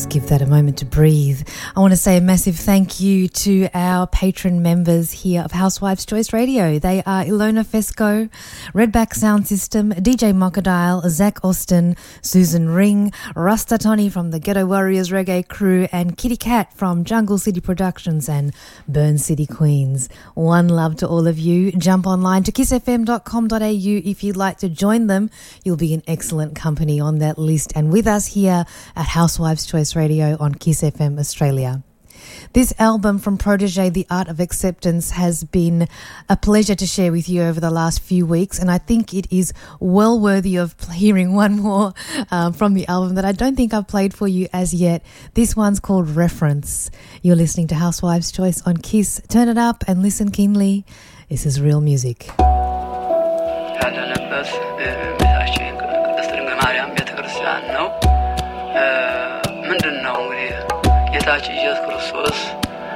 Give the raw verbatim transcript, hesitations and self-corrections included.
Just give that a moment to breathe. I want to say a massive thank you to our patron members here of Housewives Choice Radio. They are Ilona Fesco, Redback Sound System, D J Mockadile, Zach Austin, Susan Ring, Rasta Tony from the Ghetto Warriors Reggae crew, and Kitty Cat from Jungle City Productions and Burn City Queens. One love to all of you. Jump online to kiss f m dot com dot a u if you'd like to join them. You'll be in excellent company on that list and with us here at Housewives Choice Radio on Kiss F M Australia. This album from Protege, The Art of Acceptance, has been a pleasure to share with you over the last few weeks, and I think it is well worthy of hearing one more um, from the album that I don't think I've played for you as yet. This one's called Reference. You're listening to Housewives Choice on Kiss. Turn it up and listen keenly. This is real music. ምንድነው እንግዲህ ጌታችን ኢየሱስ ክርስቶስ